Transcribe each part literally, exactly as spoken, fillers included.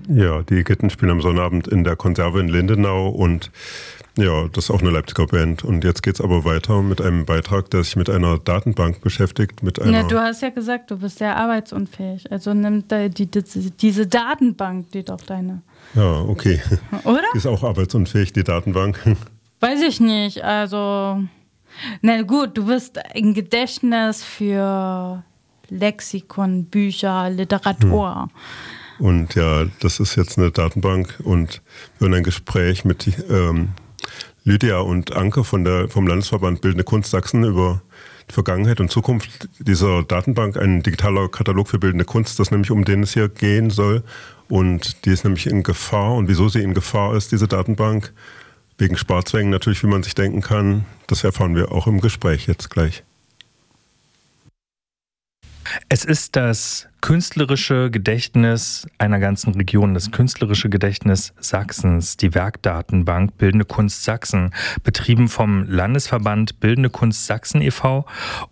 Ja, die Kitten spielen am Sonnabend in der Konserve in Lindenau und ja, das ist auch eine Leipziger Band. Und jetzt geht's aber weiter mit einem Beitrag, der sich mit einer Datenbank beschäftigt. Mit einer ja, du hast ja gesagt, du bist sehr arbeitsunfähig. Also nimm die, die, die, diese Datenbank, die doch deine... Ja, okay. Oder? Die ist auch arbeitsunfähig, die Datenbank. Weiß ich nicht, also... Na gut, du bist ein Gedächtnis für Lexikon, Bücher, Literatur. Hm. Und ja, das ist jetzt eine Datenbank und wir haben ein Gespräch mit ähm, Lydia und Anke von der, vom Landesverband Bildende Kunst Sachsen über die Vergangenheit und Zukunft dieser Datenbank, ein digitaler Katalog für bildende Kunst, das nämlich um den es hier gehen soll. Und die ist nämlich in Gefahr. Und wieso sie in Gefahr ist, diese Datenbank, wegen Sparzwängen natürlich, wie man sich denken kann, das erfahren wir auch im Gespräch jetzt gleich. Es ist das künstlerische Gedächtnis einer ganzen Region, das künstlerische Gedächtnis Sachsens, die Werkdatenbank Bildende Kunst Sachsen, betrieben vom Landesverband Bildende Kunst Sachsen e V.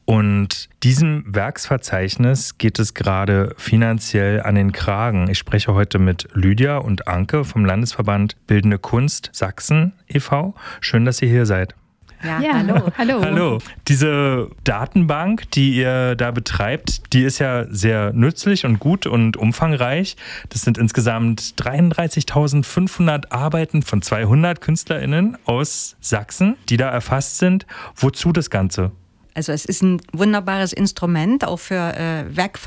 Und diesem Werksverzeichnis geht es gerade finanziell an den Kragen. Ich spreche heute mit Lydia und Anke vom Landesverband Bildende Kunst Sachsen e V. Schön, dass ihr hier seid. Ja, ja, hallo. hallo. Hallo. Diese Datenbank, die ihr da betreibt, die ist ja sehr nützlich und gut und umfangreich. Das sind insgesamt dreiunddreißigtausendfünfhundert Arbeiten von zweihundert KünstlerInnen aus Sachsen, die da erfasst sind. Wozu das Ganze? Also es ist ein wunderbares Instrument auch für äh,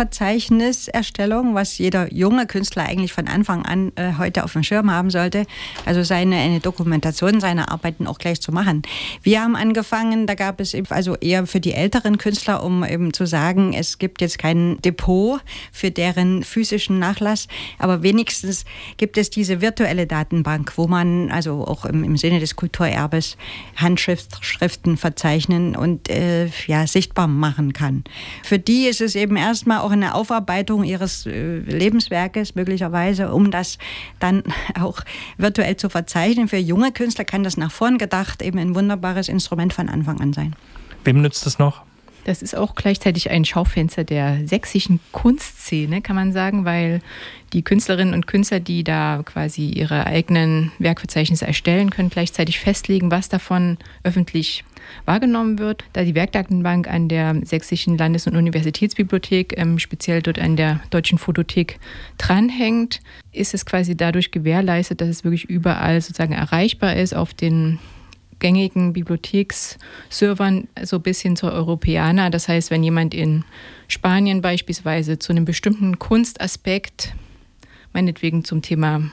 Werkverzeichniserstellung, was jeder junge Künstler eigentlich von Anfang an äh, heute auf dem Schirm haben sollte. Also seine eine Dokumentation seiner Arbeiten auch gleich zu machen. Wir haben angefangen, da gab es eben also eher für die älteren Künstler, um eben zu sagen, es gibt jetzt kein Depot für deren physischen Nachlass, aber wenigstens gibt es diese virtuelle Datenbank, wo man also auch im, im Sinne des Kulturerbes Handschriften verzeichnen und äh, ja, sichtbar machen kann. Für die ist es eben erstmal auch eine Aufarbeitung ihres äh, Lebenswerkes möglicherweise, um das dann auch virtuell zu verzeichnen. Für junge Künstler kann das nach vorn gedacht eben ein wunderbares Instrument von Anfang an sein. Wem nützt es noch? Das ist auch gleichzeitig ein Schaufenster der sächsischen Kunstszene, kann man sagen, weil die Künstlerinnen und Künstler, die da quasi ihre eigenen Werkverzeichnisse erstellen können, gleichzeitig festlegen, was davon öffentlich wahrgenommen wird. Da die Werkdatenbank an der Sächsischen Landes- und Universitätsbibliothek, ähm, speziell dort an der Deutschen Photothek, dranhängt, ist es quasi dadurch gewährleistet, dass es wirklich überall sozusagen erreichbar ist auf den gängigen Bibliotheksservern, so bis hin zur Europäana. Das heißt, wenn jemand in Spanien beispielsweise zu einem bestimmten Kunstaspekt, meinetwegen zum Thema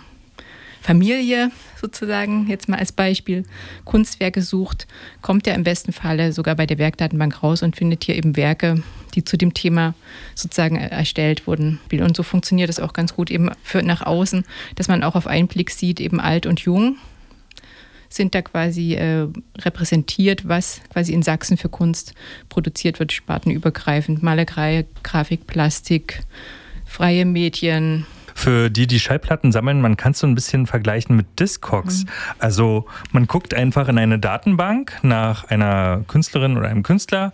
Familie sozusagen, jetzt mal als Beispiel, Kunstwerke sucht, kommt er im besten Falle sogar bei der Werkdatenbank raus und findet hier eben Werke, die zu dem Thema sozusagen erstellt wurden. Und so funktioniert es auch ganz gut eben für nach außen, dass man auch auf einen Blick sieht, eben alt und jung sind da quasi äh, repräsentiert, was quasi in Sachsen für Kunst produziert wird, spartenübergreifend, Malerei, Grafik, Plastik, freie Medien. Für die, die Schallplatten sammeln, man kann es so ein bisschen vergleichen mit Discogs. Mhm. Also man guckt einfach in eine Datenbank nach einer Künstlerin oder einem Künstler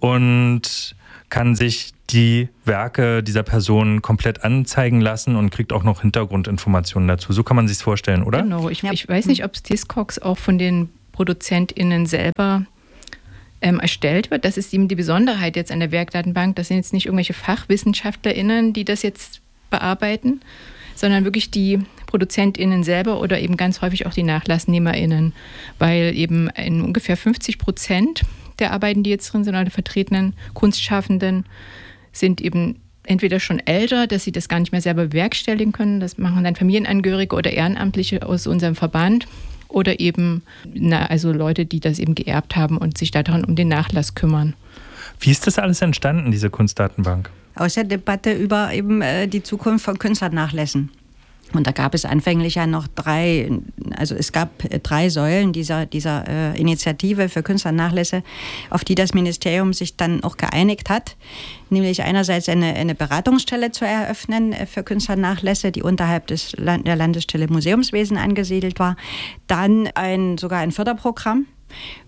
und kann sich die Werke dieser Person komplett anzeigen lassen und kriegt auch noch Hintergrundinformationen dazu. So kann man sich es vorstellen, oder? Genau. Ich, ich weiß nicht, ob Discogs auch von den ProduzentInnen selber ähm, erstellt wird. Das ist eben die Besonderheit jetzt an der Werkdatenbank. Das sind jetzt nicht irgendwelche FachwissenschaftlerInnen, die das jetzt bearbeiten, sondern wirklich die ProduzentInnen selber oder eben ganz häufig auch die NachlassnehmerInnen, weil eben in ungefähr fünfzig Prozent der Arbeiten, die jetzt drin sind, oder vertretenen Kunstschaffenden, sind eben entweder schon älter, dass sie das gar nicht mehr selber bewerkstelligen können. Das machen dann Familienangehörige oder Ehrenamtliche aus unserem Verband oder eben na, also Leute, die das eben geerbt haben und sich daran um den Nachlass kümmern. Wie ist das alles entstanden, diese Kunstdatenbank? Aus der Debatte über eben äh, die Zukunft von Künstlernachlässen. Und da gab es anfänglich ja noch drei, also es gab drei Säulen dieser, dieser äh, Initiative für Künstlernachlässe, auf die das Ministerium sich dann auch geeinigt hat. Nämlich einerseits eine, eine Beratungsstelle zu eröffnen äh, für Künstlernachlässe, die unterhalb des Land, der Landesstelle Museumswesen angesiedelt war. Dann ein, sogar ein Förderprogramm.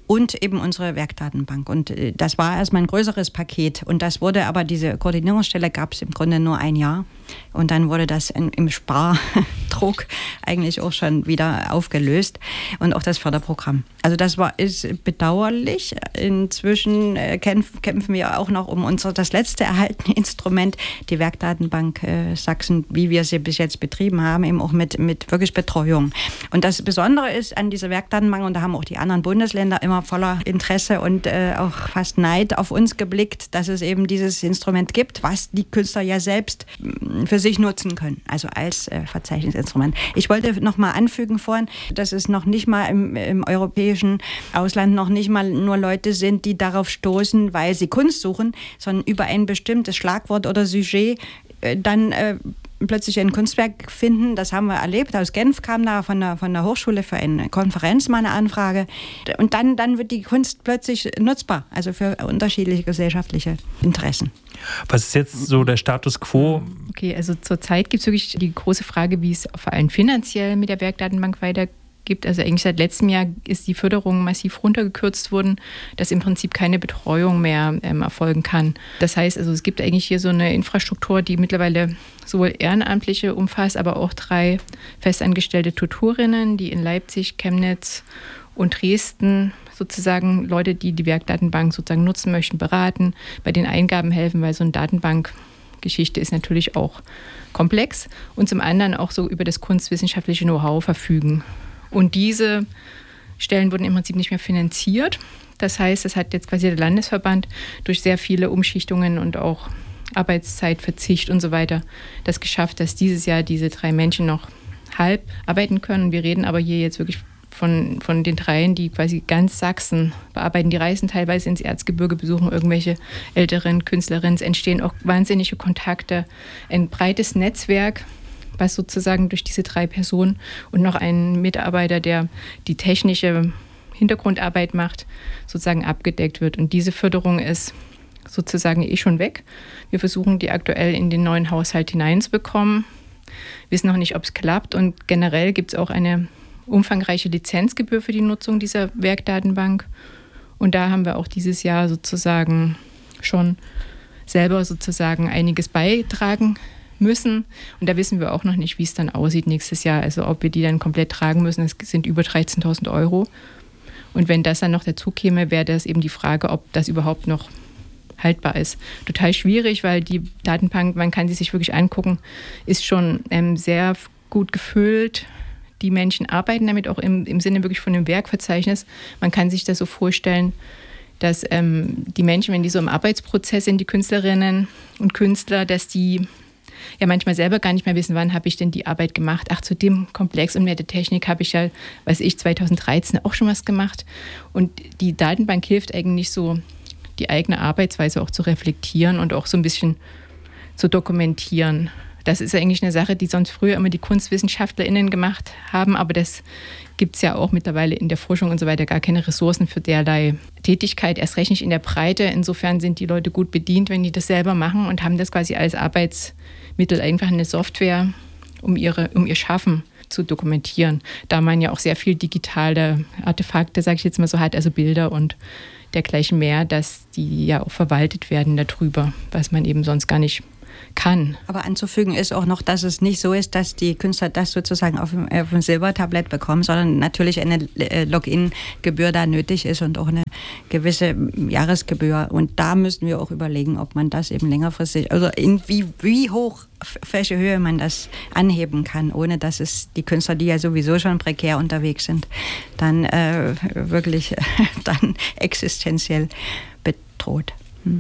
und eben unsere Werkdatenbank. Und das war erstmal ein größeres Paket. Und das wurde aber, diese Koordinierungsstelle gab es im Grunde nur ein Jahr. Und dann wurde das im Spardruck eigentlich auch schon wieder aufgelöst. Und auch das Förderprogramm. Also das war, ist bedauerlich. Inzwischen kämpf, kämpfen wir auch noch um unser, das letzte erhaltene Instrument, die Werkdatenbank äh, Sachsen, wie wir sie bis jetzt betrieben haben, eben auch mit, mit wirklich Betreuung. Und das Besondere ist an dieser Werkdatenbank, und da haben auch die anderen Bundesländer immer voller Interesse und äh, auch fast Neid auf uns geblickt, dass es eben dieses Instrument gibt, was die Künstler ja selbst für sich nutzen können, also als äh, Verzeichnisinstrument. Ich wollte noch mal anfügen vorhin, dass es noch nicht mal im, im europäischen Ausland noch nicht mal nur Leute sind, die darauf stoßen, weil sie Kunst suchen, sondern über ein bestimmtes Schlagwort oder Sujet äh, dann äh, plötzlich ein Kunstwerk finden. Das haben wir erlebt. Aus Genf kam da von der, von der Hochschule für eine Konferenz mal eine Anfrage. Und dann, dann wird die Kunst plötzlich nutzbar, also für unterschiedliche gesellschaftliche Interessen. Was ist jetzt so der Status quo? Okay, also zurzeit gibt es wirklich die große Frage, wie es vor allem finanziell mit der Werkdatenbank weitergeht. Gibt. Also eigentlich seit letztem Jahr ist die Förderung massiv runtergekürzt worden, dass im Prinzip keine Betreuung mehr ähm, erfolgen kann. Das heißt, also es gibt eigentlich hier so eine Infrastruktur, die mittlerweile sowohl Ehrenamtliche umfasst, aber auch drei festangestellte Tutorinnen, die in Leipzig, Chemnitz und Dresden sozusagen Leute, die die Werkdatenbank sozusagen nutzen möchten, beraten, bei den Eingaben helfen, weil so eine Datenbankgeschichte ist natürlich auch komplex, und zum anderen auch so über das kunstwissenschaftliche Know-how verfügen. Und diese Stellen wurden im Prinzip nicht mehr finanziert. Das heißt, es hat jetzt quasi der Landesverband durch sehr viele Umschichtungen und auch Arbeitszeitverzicht und so weiter das geschafft, dass dieses Jahr diese drei Menschen noch halb arbeiten können. Wir reden aber hier jetzt wirklich von, von den dreien, die quasi ganz Sachsen bearbeiten. Die reisen teilweise ins Erzgebirge, besuchen irgendwelche älteren Künstlerinnen. Es entstehen auch wahnsinnige Kontakte, ein breites Netzwerk, was sozusagen durch diese drei Personen und noch einen Mitarbeiter, der die technische Hintergrundarbeit macht, sozusagen abgedeckt wird. Und diese Förderung ist sozusagen eh schon weg. Wir versuchen, die aktuell in den neuen Haushalt hineinzubekommen. Wissen noch nicht, ob es klappt. Und generell gibt es auch eine umfangreiche Lizenzgebühr für die Nutzung dieser Werkdatenbank. Und da haben wir auch dieses Jahr sozusagen schon selber sozusagen einiges beitragen müssen. Und da wissen wir auch noch nicht, wie es dann aussieht nächstes Jahr. Also ob wir die dann komplett tragen müssen. Das sind über dreizehntausend Euro. Und wenn das dann noch dazu käme, wäre das eben die Frage, ob das überhaupt noch haltbar ist. Total schwierig, weil die Datenbank, man kann sie sich wirklich angucken, ist schon ähm, sehr gut gefüllt. Die Menschen arbeiten damit auch im, im Sinne wirklich von dem Werkverzeichnis. Man kann sich das so vorstellen, dass ähm, die Menschen, wenn die so im Arbeitsprozess sind, die Künstlerinnen und Künstler, dass die ja manchmal selber gar nicht mehr wissen, wann habe ich denn die Arbeit gemacht. Ach, zu dem Komplex und mit der Technik habe ich ja, weiß ich, zweitausenddreizehn auch schon was gemacht. Und die Datenbank hilft eigentlich so, die eigene Arbeitsweise auch zu reflektieren und auch so ein bisschen zu dokumentieren. Das ist eigentlich eine Sache, die sonst früher immer die KunstwissenschaftlerInnen gemacht haben, aber das gibt es ja auch mittlerweile in der Forschung und so weiter gar keine Ressourcen für derlei Tätigkeit, erst recht nicht in der Breite. Insofern sind die Leute gut bedient, wenn die das selber machen und haben das quasi als Arbeitsmittel, einfach eine Software, um, ihre, um ihr Schaffen zu dokumentieren. Da man ja auch sehr viel digitale Artefakte, sage ich jetzt mal so, hat, also Bilder und dergleichen mehr, dass die ja auch verwaltet werden darüber, was man eben sonst gar nicht kann. Aber anzufügen ist auch noch, dass es nicht so ist, dass die Künstler das sozusagen auf dem, auf dem Silbertablett bekommen, sondern natürlich eine Login-Gebühr da nötig ist und auch eine gewisse Jahresgebühr. Und da müssen wir auch überlegen, ob man das eben längerfristig, also in wie, wie hoch, auf welche Höhe man das anheben kann, ohne dass es die Künstler, die ja sowieso schon prekär unterwegs sind, dann äh, wirklich äh, dann existenziell bedroht. Hm.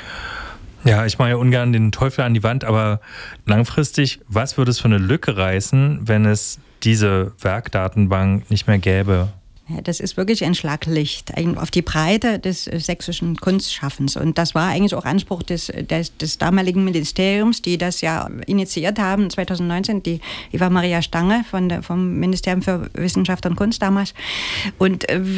Ja, ich mache ja ungern den Teufel an die Wand, aber langfristig, was würde es für eine Lücke reißen, wenn es diese Werkdatenbank nicht mehr gäbe? Ja, das ist wirklich ein Schlaglicht auf die Breite des sächsischen Kunstschaffens. Und das war eigentlich auch Anspruch des, des, des damaligen Ministeriums, die das ja initiiert haben, zweitausendneunzehn, die Eva Maria Stange von der, vom Ministerium für Wissenschaft und Kunst damals. Und äh,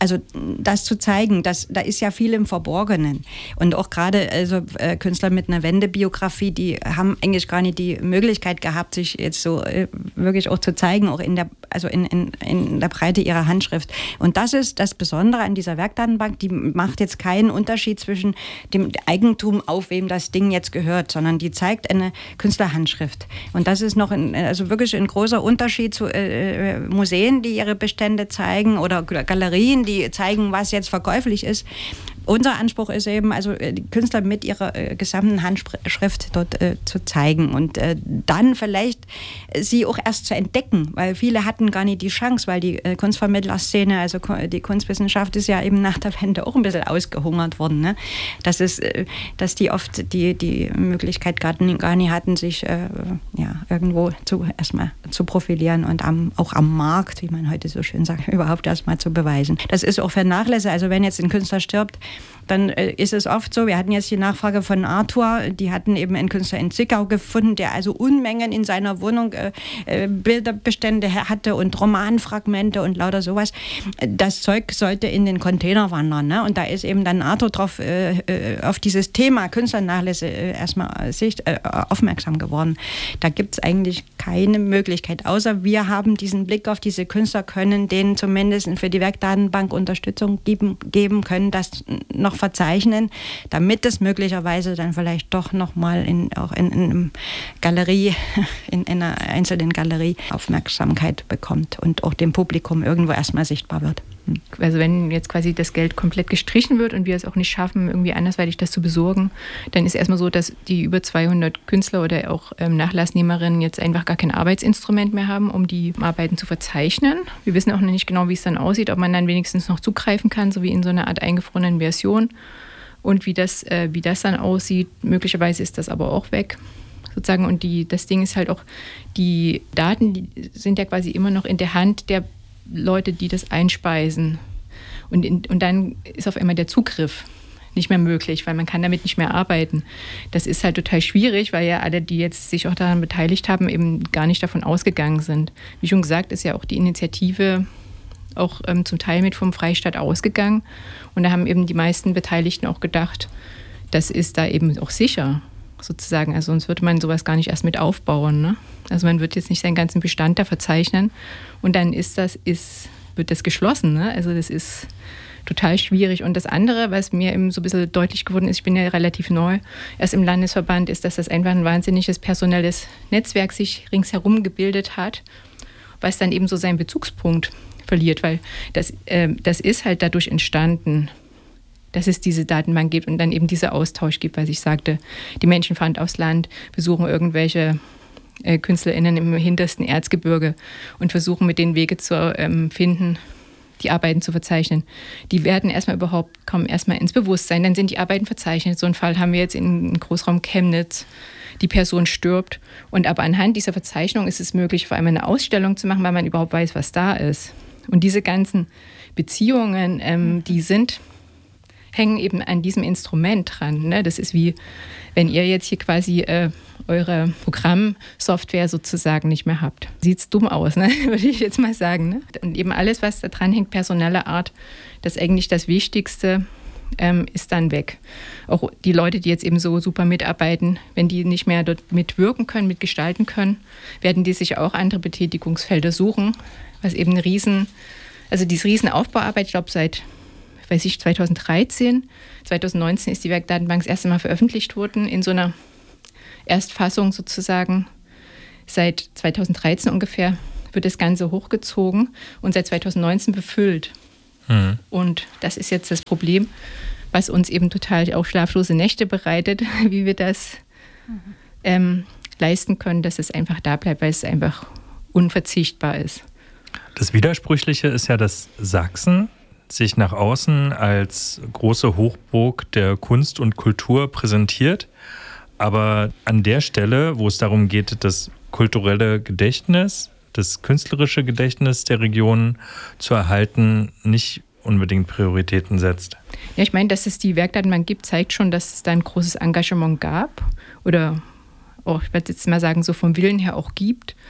also das zu zeigen, das, da ist ja viel im Verborgenen. Und auch gerade also, äh, Künstler mit einer Wendebiografie, die haben eigentlich gar nicht die Möglichkeit gehabt, sich jetzt so äh, wirklich auch zu zeigen, auch in der, also in, in, in der Breite ihrer Handschrift. Und das ist das Besondere an dieser Werkdatenbank, die macht jetzt keinen Unterschied zwischen dem Eigentum, auf wem das Ding jetzt gehört, sondern die zeigt eine Künstlerhandschrift. Und das ist noch ein, also wirklich ein großer Unterschied zu äh, Museen, die ihre Bestände zeigen, oder Galerien, die zeigen, was jetzt verkäuflich ist. Unser Anspruch ist eben, also die Künstler mit ihrer äh, gesamten Handschrift dort äh, zu zeigen und äh, dann vielleicht sie auch erst zu entdecken, weil viele hatten gar nicht die Chance, weil die äh, Kunstvermittlerszene, also die Kunstwissenschaft ist ja eben nach der Wende auch ein bisschen ausgehungert worden. Ne? Das ist, äh, dass die oft die, die Möglichkeit gar nicht, gar nicht hatten, sich äh, ja, irgendwo zu, erstmal zu profilieren und am, auch am Markt, wie man heute so schön sagt, überhaupt erstmal zu beweisen. Das ist auch vernachlässigt. Also wenn jetzt ein Künstler stirbt, dann äh, ist es oft so, wir hatten jetzt die Nachfrage von Arthur, die hatten eben einen Künstler in Zwickau gefunden, der also Unmengen in seiner Wohnung äh, äh, Bilderbestände hatte und Romanfragmente und lauter sowas. Das Zeug sollte in den Container wandern, ne? Und da ist eben dann Arthur drauf, äh, auf dieses Thema Künstlernachlässe äh, erstmal sich, äh, aufmerksam geworden. Da gibt es eigentlich keine Möglichkeit, außer wir haben diesen Blick auf diese Künstler, können denen zumindest für die Werkdatenbank Unterstützung geben, geben können, das noch verzeichnen, damit es möglicherweise dann vielleicht doch nochmal in, auch in, in einer Galerie, in, in einer einzelnen Galerie Aufmerksamkeit bekommt und auch dem Publikum irgendwo erstmal sichtbar wird. Also wenn jetzt quasi das Geld komplett gestrichen wird und wir es auch nicht schaffen, irgendwie andersweitig das zu besorgen, dann ist erstmal so, dass die über zweihundert Künstler oder auch ähm, Nachlassnehmerinnen jetzt einfach gar kein Arbeitsinstrument mehr haben, um die Arbeiten zu verzeichnen. Wir wissen auch noch nicht genau, wie es dann aussieht, ob man dann wenigstens noch zugreifen kann, so wie in so einer Art eingefrorenen Version. Und wie das, äh, wie das dann aussieht, möglicherweise ist das aber auch weg. Sozusagen. Und die, das Ding ist halt auch, die Daten die sind ja quasi immer noch in der Hand der Leute, die das einspeisen. Und, in, und dann ist auf einmal der Zugriff nicht mehr möglich, weil man kann damit nicht mehr arbeiten. Das ist halt total schwierig, weil ja alle, die jetzt sich auch daran beteiligt haben, eben gar nicht davon ausgegangen sind. Wie schon gesagt, ist ja auch die Initiative auch ähm, zum Teil mit vom Freistaat ausgegangen. Und da haben eben die meisten Beteiligten auch gedacht, das ist da eben auch sicher, sozusagen. Also sonst würde man sowas gar nicht erst mit aufbauen. Ne? Also man wird jetzt nicht seinen ganzen Bestand da verzeichnen und dann ist das, ist, wird das geschlossen. Ne? Also das ist total schwierig. Und das andere, was mir eben so ein bisschen deutlich geworden ist, ich bin ja relativ neu erst im Landesverband, ist, dass das einfach ein wahnsinniges personelles Netzwerk sich ringsherum gebildet hat, was dann eben so seinen Bezugspunkt verliert, weil das, äh, das ist halt dadurch entstanden, dass es diese Datenbank gibt und dann eben dieser Austausch gibt, weil ich sagte, die Menschen fahren aufs Land, besuchen irgendwelche äh, KünstlerInnen im hintersten Erzgebirge und versuchen mit denen Wege zu ähm, finden, die Arbeiten zu verzeichnen. Die werden erstmal überhaupt, kommen erstmal ins Bewusstsein, dann sind die Arbeiten verzeichnet. So einen Fall haben wir jetzt in Großraum Chemnitz. Die Person stirbt und aber anhand dieser Verzeichnung ist es möglich, vor allem eine Ausstellung zu machen, weil man überhaupt weiß, was da ist. Und diese ganzen Beziehungen, ähm, die sind hängen eben an diesem Instrument dran. Ne? Das ist wie, wenn ihr jetzt hier quasi äh, eure Programmsoftware sozusagen nicht mehr habt. Sieht's dumm aus, ne? Würde ich jetzt mal sagen. Ne? Und eben alles, was da dran hängt, personeller Art, das ist eigentlich das Wichtigste, ähm, ist dann weg. Auch die Leute, die jetzt eben so super mitarbeiten, wenn die nicht mehr dort mitwirken können, mitgestalten können, werden die sich auch andere Betätigungsfelder suchen, was eben ein Riesen, also diese Riesenaufbauarbeit, ich glaube seit weiß ich, zweitausenddreizehn, zweitausendneunzehn ist die Werkdatenbank das erste Mal veröffentlicht worden, in so einer Erstfassung sozusagen. Seit zweitausenddreizehn ungefähr wird das Ganze hochgezogen und seit zweitausendneunzehn befüllt. Mhm. Und das ist jetzt das Problem, was uns eben total auch schlaflose Nächte bereitet, wie wir das mhm. ähm, leisten können, dass es einfach da bleibt, weil es einfach unverzichtbar ist. Das Widersprüchliche ist ja, dass Sachsen sich nach außen als große Hochburg der Kunst und Kultur präsentiert, aber an der Stelle, wo es darum geht, das kulturelle Gedächtnis, das künstlerische Gedächtnis der Region zu erhalten, nicht unbedingt Prioritäten setzt. Ja, ich meine, dass es die Werkdatenbank gibt, zeigt schon, dass es da ein großes Engagement gab oder, oh, ich würde jetzt mal sagen, so vom Willen her auch gibt.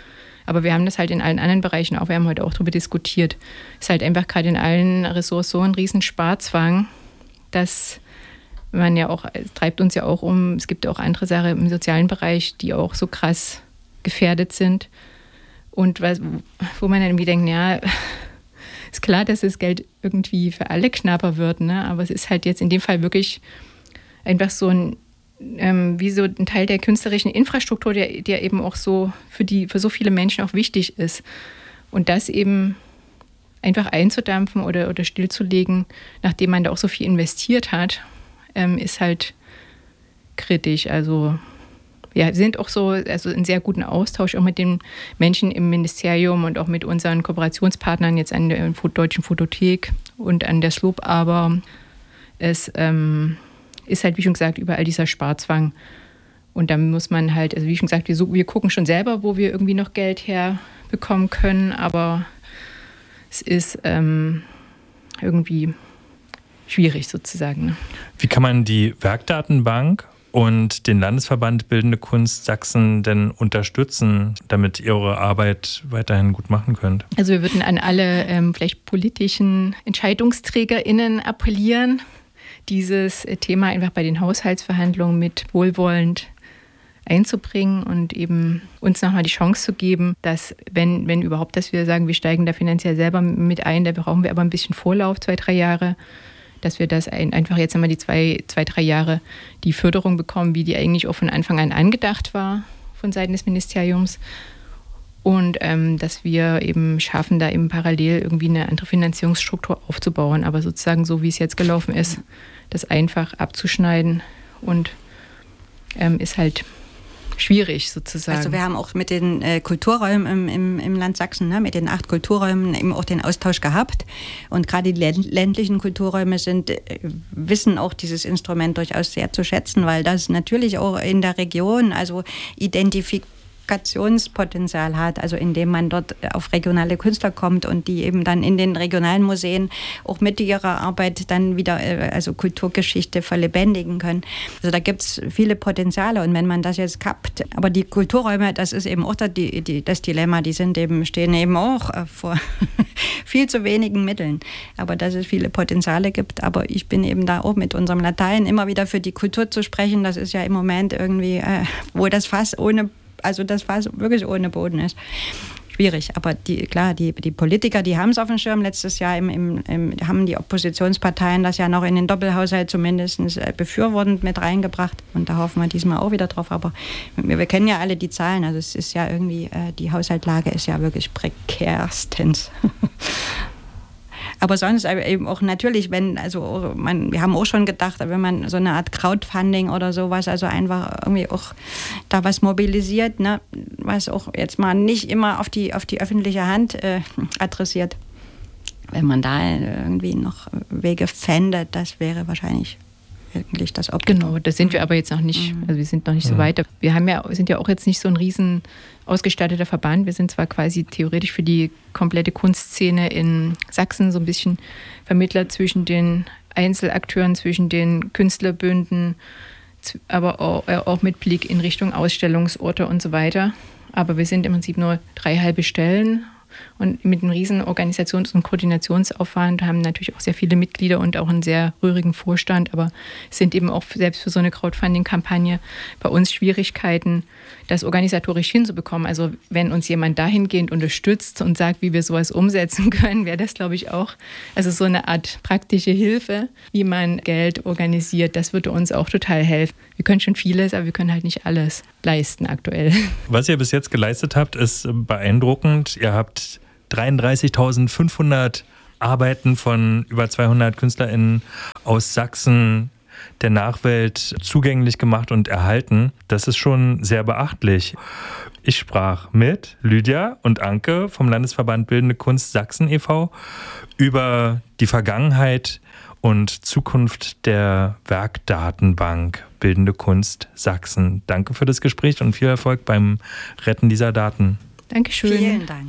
Aber wir haben das halt in allen anderen Bereichen auch, wir haben heute auch darüber diskutiert. Es ist halt einfach gerade in allen Ressorts so ein riesen Sparzwang, dass man ja auch, es treibt uns ja auch um, es gibt ja auch andere Sachen im sozialen Bereich, die auch so krass gefährdet sind. Und was, wo man dann irgendwie denkt, ja, ist klar, dass das Geld irgendwie für alle knapper wird, ne? Aber es ist halt jetzt in dem Fall wirklich einfach so ein, ähm, wie so ein Teil der künstlerischen Infrastruktur, der, der eben auch so für, die, für so viele Menschen auch wichtig ist. Und das eben einfach einzudampfen oder, oder stillzulegen, nachdem man da auch so viel investiert hat, ähm, ist halt kritisch. Also ja, wir sind auch so also in sehr guten Austausch auch mit den Menschen im Ministerium und auch mit unseren Kooperationspartnern jetzt an der Deutschen Fotothek und an der S L O B, aber es ähm, ist halt, wie schon gesagt, überall dieser Sparzwang. Und dann muss man halt, also wie schon gesagt, wir, so, wir gucken schon selber, wo wir irgendwie noch Geld herbekommen können, aber es ist ähm, irgendwie schwierig sozusagen. Ne? Wie kann man die Werkdatenbank und den Landesverband Bildende Kunst Sachsen denn unterstützen, damit ihr eure Arbeit weiterhin gut machen könnt? Also wir würden an alle ähm, vielleicht politischen EntscheidungsträgerInnen appellieren, dieses Thema einfach bei den Haushaltsverhandlungen mit wohlwollend einzubringen und eben uns nochmal die Chance zu geben, dass, wenn, wenn überhaupt, dass wir sagen, wir steigen da finanziell selber mit ein, da brauchen wir aber ein bisschen Vorlauf, zwei, drei Jahre, dass wir das ein, einfach jetzt einmal die zwei, zwei, drei Jahre die Förderung bekommen, wie die eigentlich auch von Anfang an angedacht war von Seiten des Ministeriums. Und ähm, dass wir eben schaffen, da eben parallel irgendwie eine andere Finanzierungsstruktur aufzubauen. Aber sozusagen so, wie es jetzt gelaufen ist, das einfach abzuschneiden und ähm, ist halt schwierig sozusagen. Also wir haben auch mit den äh, Kulturräumen im, im, im Land Sachsen, ne, mit den acht Kulturräumen eben auch den Austausch gehabt. Und gerade die ländlichen Kulturräume sind, äh, wissen auch dieses Instrument durchaus sehr zu schätzen, weil das natürlich auch in der Region, also identifiziert Kommunikationspotenzial hat, also indem man dort auf regionale Künstler kommt und die eben dann in den regionalen Museen auch mit ihrer Arbeit dann wieder also Kulturgeschichte verlebendigen können. Also da gibt es viele Potenziale und wenn man das jetzt kappt, aber die Kulturräume, das ist eben auch das, die, die, das Dilemma, die sind eben, stehen eben auch vor viel zu wenigen Mitteln. Aber dass es viele Potenziale gibt, aber ich bin eben da auch mit unserem Latein immer wieder für die Kultur zu sprechen, das ist ja im Moment irgendwie, äh, wo das Fass ohne Also das Fass wirklich ohne Boden ist. Schwierig, aber die, klar, die, die Politiker, die haben es auf dem Schirm. Letztes Jahr im, im, im, haben die Oppositionsparteien das ja noch in den Doppelhaushalt zumindest befürwortend mit reingebracht. Und da hoffen wir diesmal auch wieder drauf. Aber wir, wir kennen ja alle die Zahlen. Also es ist ja irgendwie, äh, die Haushaltslage ist ja wirklich prekärstens. Aber sonst eben auch natürlich, wenn, also man, wir haben auch schon gedacht, wenn man so eine Art Crowdfunding oder sowas, also einfach irgendwie auch da was mobilisiert, ne, was auch jetzt mal nicht immer auf die, auf die öffentliche Hand äh, adressiert. Wenn man da irgendwie noch Wege fände, das wäre wahrscheinlich wirklich das Optimum. Genau, da sind wir aber jetzt noch nicht, also wir sind noch nicht so weit. Wir haben ja, sind ja auch jetzt nicht so ein riesen ausgestatteter Verband. Wir sind zwar quasi theoretisch für die komplette Kunstszene in Sachsen so ein bisschen Vermittler zwischen den Einzelakteuren, zwischen den Künstlerbünden, aber auch, auch mit Blick in Richtung Ausstellungsorte und so weiter. Aber wir sind im Prinzip nur drei halbe Stellen und mit einem riesen Organisations- und Koordinationsaufwand, haben natürlich auch sehr viele Mitglieder und auch einen sehr rührigen Vorstand, aber es sind eben auch selbst für so eine Crowdfunding-Kampagne bei uns Schwierigkeiten, das organisatorisch hinzubekommen. Also wenn uns jemand dahingehend unterstützt und sagt, wie wir sowas umsetzen können, wäre das, glaube ich, auch also so eine Art praktische Hilfe, wie man Geld organisiert. Das würde uns auch total helfen. Wir können schon vieles, aber wir können halt nicht alles leisten aktuell. Was ihr bis jetzt geleistet habt, ist beeindruckend. Ihr habt dreiunddreißigtausendfünfhundert Arbeiten von über zweihundert KünstlerInnen aus Sachsen der Nachwelt zugänglich gemacht und erhalten. Das ist schon sehr beachtlich. Ich sprach mit Lydia und Anke vom Landesverband Bildende Kunst Sachsen e V über die Vergangenheit und Zukunft der Werkdatenbank Bildende Kunst Sachsen. Danke für das Gespräch und viel Erfolg beim Retten dieser Daten. Dankeschön. Vielen Dank.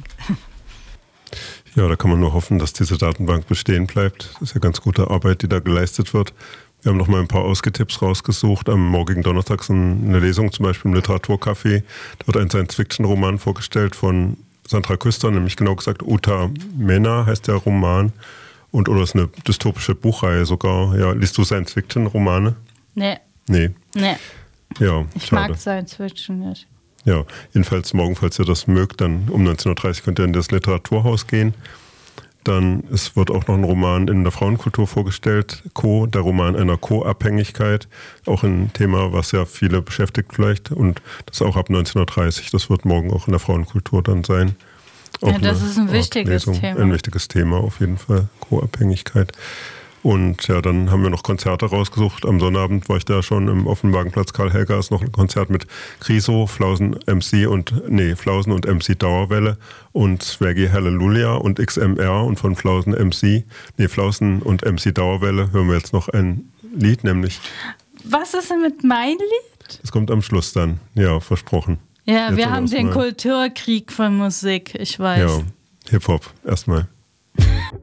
Ja, da kann man nur hoffen, dass diese Datenbank bestehen bleibt. Das ist ja ganz gute Arbeit, die da geleistet wird. Wir haben noch mal ein paar Ausgetipps rausgesucht. Am morgigen Donnerstag ist eine Lesung, zum Beispiel im Literaturcafé. Da wird ein Science-Fiction-Roman vorgestellt von Sandra Küster, nämlich genau gesagt Uta Mena heißt der Roman. Und oder ist eine dystopische Buchreihe sogar. Ja, liest du Science-Fiction-Romane? Nee. Nee. Nee. Ja, ich schade. mag Science-Fiction nicht. Ja, jedenfalls morgen, falls ihr das mögt, dann um neunzehn Uhr dreißig könnt ihr in das Literaturhaus gehen. Dann es wird auch noch ein Roman in der Frauenkultur vorgestellt, Co, der Roman einer Co-Abhängigkeit. Auch ein Thema, was ja viele beschäftigt vielleicht. Und das auch ab neunzehn Uhr dreißig. Das wird morgen auch in der Frauenkultur dann sein. Auch ja, das ist ein wichtiges Lesung, Thema. Ein wichtiges Thema auf jeden Fall, Co-Abhängigkeit. Und ja, dann haben wir noch Konzerte rausgesucht. Am Sonnabend war ich da schon im Offenwagenplatz. Karl Helga ist noch ein Konzert mit Chriso, Flausen M C und, nee, Flausen und M C Dauerwelle und Swaggy Hallelujah und X M R und von Flausen M C, nee, Flausen und M C Dauerwelle hören wir jetzt noch ein Lied, nämlich. Was ist denn mit mein Lied? Das kommt am Schluss dann, ja, versprochen. Ja, jetzt wir haben den mal. Kulturkrieg von Musik, ich weiß. Ja, Hip-Hop erstmal.